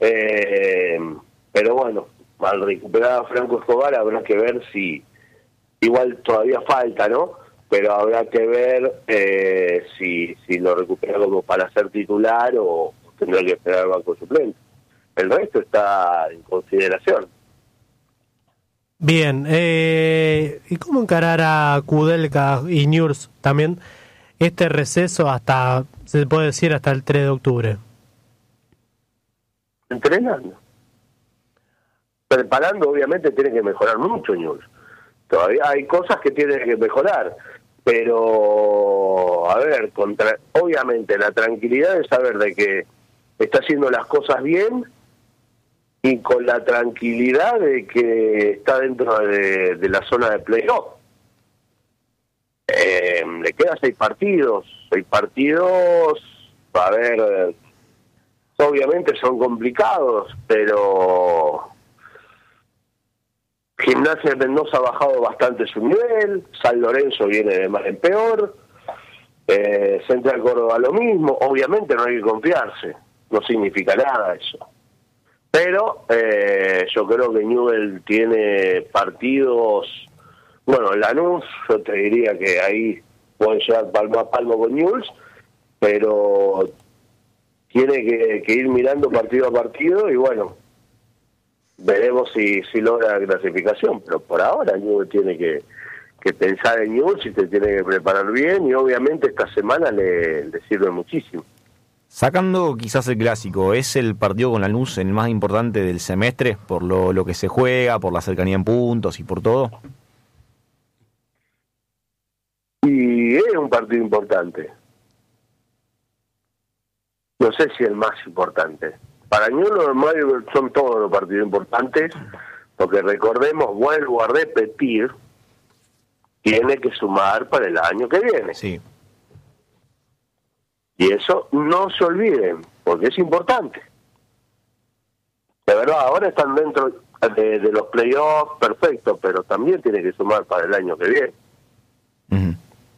Pero bueno, al recuperar a Franco Escobar habrá que ver si, igual todavía falta, ¿no? Pero habrá que ver si lo recupera como para ser titular o tendrá que esperar al banco suplente. El resto está en consideración. Bien, ¿y cómo encarar a Kudelka y Newell's también este receso hasta, se puede decir, hasta el 3 de octubre? Entrenando. Preparando, obviamente, tiene que mejorar mucho Newell's. Todavía hay cosas que tiene que mejorar, pero, a ver, obviamente la tranquilidad de saber de que está haciendo las cosas bien y con la tranquilidad de que está dentro de la zona de playoff. Le quedan 6 partidos, a ver, obviamente son complicados, pero Gimnasia de Mendoza ha bajado bastante su nivel, San Lorenzo viene de mal en peor, Central Córdoba lo mismo, obviamente no hay que confiarse, no significa nada eso. Pero yo creo que Newell tiene partidos, bueno, Lanús, yo te diría que ahí pueden llegar palmo a palmo con Newell's, pero tiene que ir mirando partido a partido y bueno, veremos si logra la clasificación, pero por ahora Newell tiene que pensar en Newell's y se tiene que preparar bien y obviamente esta semana le sirve muchísimo. Sacando quizás el clásico, ¿es el partido con Lanús el más importante del semestre por lo que se juega, por la cercanía en puntos y por todo? Y es un partido importante. No sé si el más importante. Para mí son todos los partidos importantes, porque recordemos, vuelvo a repetir, tiene que sumar para el año que viene. Sí. Y eso no se olviden, porque es importante. De verdad, ahora están dentro de los playoffs, perfecto, pero también tiene que sumar para el año que viene. Uh-huh.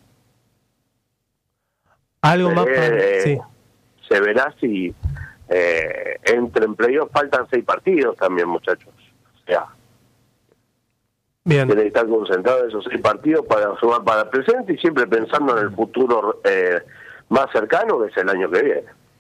Algo más para... sí. Se verá si entre en playoffs faltan 6 partidos también, muchachos. O sea, bien, tiene que estar concentrado en esos 6 partidos para sumar para el presente y siempre pensando en el futuro más cercano, que es el año que viene.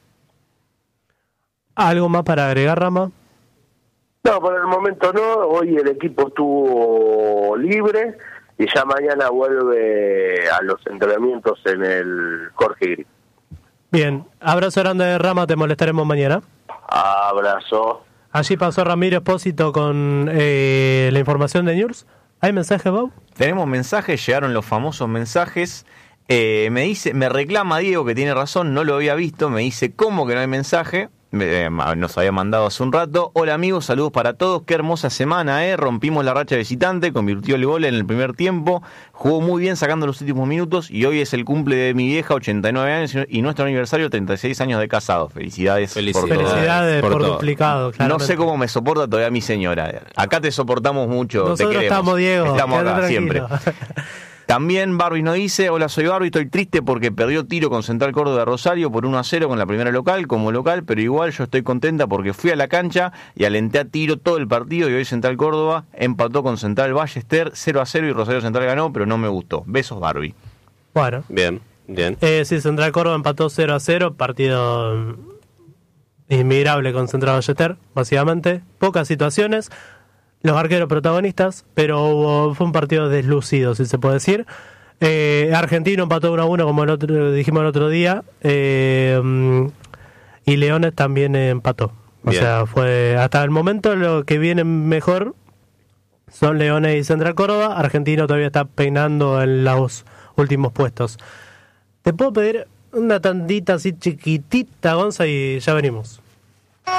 ¿Algo más para agregar, Rama? No, por el momento no. Hoy el equipo estuvo libre y ya mañana vuelve a los entrenamientos en el Jorge Gris. Bien, abrazo grande, Rama, te molestaremos mañana. Abrazo. Allí pasó Ramiro Espósito con la información de Newell's. ¿Hay mensajes, Bob? Tenemos mensajes, llegaron los famosos mensajes. Me reclama Diego, que tiene razón, no lo había visto, me dice, ¿cómo que no hay mensaje? Nos había mandado hace un rato. Hola amigos, saludos para todos, qué hermosa semana, rompimos la racha visitante, convirtió el gol en el primer tiempo, jugó muy bien sacando los últimos minutos y hoy es el cumple de mi vieja, 89 años, y nuestro aniversario, 36 años de casado. Felicidades por duplicado, claramente. No sé cómo me soporta todavía mi señora. Acá te soportamos mucho. Nosotros te queremos. Estamos, Diego. Estamos acá tranquilo. siempre. También Barbie nos dice, hola, soy Barbie, estoy triste porque perdió Tiro con Central Córdoba de Rosario por 1-0 con la primera local, como local, pero igual yo estoy contenta porque fui a la cancha y alenté a Tiro todo el partido y hoy Central Córdoba empató con Central Ballester 0-0 y Rosario Central ganó, pero no me gustó. Besos, Barbie. Bueno. Bien. Sí, Central Córdoba empató 0-0, partido inmigrable con Central Ballester, básicamente. Pocas situaciones. Los arqueros protagonistas, pero fue un partido deslucido, si se puede decir. Argentino empató 1-1, como dijimos el otro día, y Leones también empató. O sea, fue hasta el momento lo que viene mejor son Leones y Central Córdoba. Argentino todavía está peinando en los últimos puestos. ¿Te puedo pedir una tandita así chiquitita, Gonza, y ya venimos?